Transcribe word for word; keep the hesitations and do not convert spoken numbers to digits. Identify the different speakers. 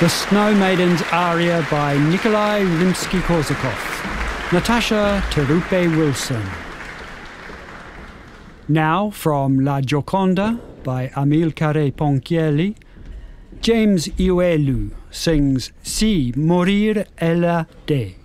Speaker 1: The Snow Maidens aria by Nikolai Rimsky-Korsakov. Natasha Terupe-Wilson. Now from La Gioconda by Amilcare Ponchielli, James Iuelu sings Si morir ella de.